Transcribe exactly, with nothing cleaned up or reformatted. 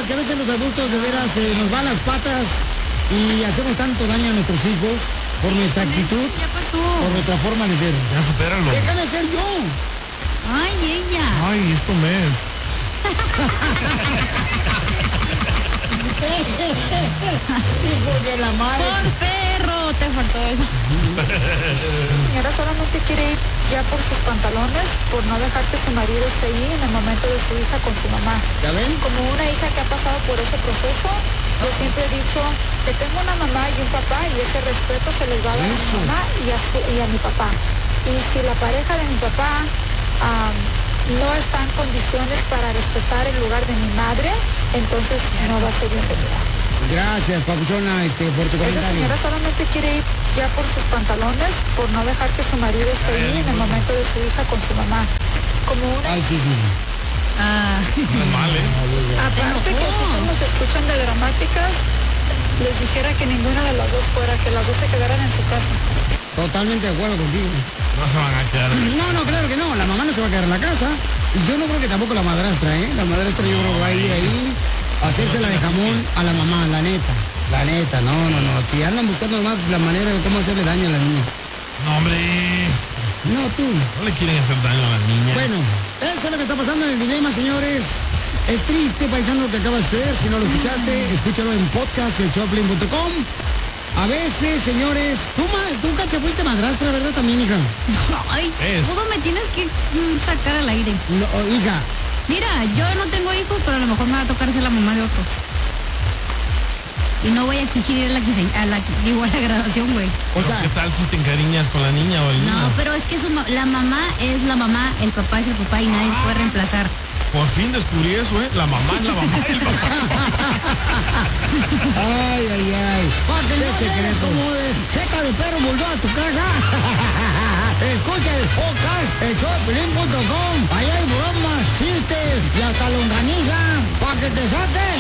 que a veces los adultos de veras eh, nos van las patas y hacemos tanto daño a nuestros hijos por nuestra actitud, ya pasó. por nuestra forma de ser. Ya supéralo. Déjame ser yo. Ay, ella. Ay, esto me es. Hijo de la madre. Por perro, te faltó eso. Señora solamente quiere ir ya por sus pantalones, por no dejar que su marido esté ahí en el momento de su hija con su mamá. ¿Ya ven? Como una hija que ha pasado por ese proceso, yo siempre he dicho que tengo una mamá y un papá y ese respeto se les va a dar a mi mamá y a, su- y a mi papá. Y si la pareja de mi papá am, no está en condiciones para respetar el lugar de mi madre, entonces no va a ser bienvenida. Gracias, Papuchona, este, por tu Esa comentario. señora solamente quiere ir ya por sus pantalones, por no dejar que su marido esté ahí en el momento de su hija con su mamá. Como una... Ay, sí, sí, sí. Ah, Normal, ¿eh? Aparte que si no nos escuchan de dramáticas, les dijera que ninguna de las dos fuera, que las dos se quedaran en su casa. Totalmente de acuerdo contigo. No se van a quedar. No, no, claro que no. La mamá no se va a quedar en la casa. Y yo no creo que tampoco la madrastra, ¿eh? La madrastra yo creo que va a ir ahí a hacérsela de jamón a la mamá, la neta. La neta, no, no, no. Si andan buscando más la manera de cómo hacerle daño a la niña. No, hombre. No, tú. No le quieren hacer daño a la niña. Bueno, eso es lo que está pasando en el dilema, señores. Es triste, paisano, lo que acaba de suceder. Si no lo escuchaste, escúchalo en podcast, el choplin punto com. A veces, señores, tú, ma- tú cacha, fuiste madrastra, ¿verdad? También, hija. ay, Es. todo me tienes que mm, sacar al aire. No, oh, hija, Mira, yo no tengo hijos, pero a lo mejor me va a tocar ser la mamá de otros. Y no voy a exigir ir a la, quince- a la, digo, a la graduación, güey. o Pero sea, ¿qué tal si te encariñas con la niña o el niño? No, pero es que su ma- la mamá es la mamá, el papá es el papá y nadie puede reemplazar. Por fin descubrí eso, ¿eh? La mamá es la mamá y el papá. ay, ay, ay. Porque ¿Qué no secretos? eres como de jeta de perro volvió a tu casa. Escucha el podcast, el choplin punto com. Allá hay bromas, chistes y hasta longaniza. Para que te saques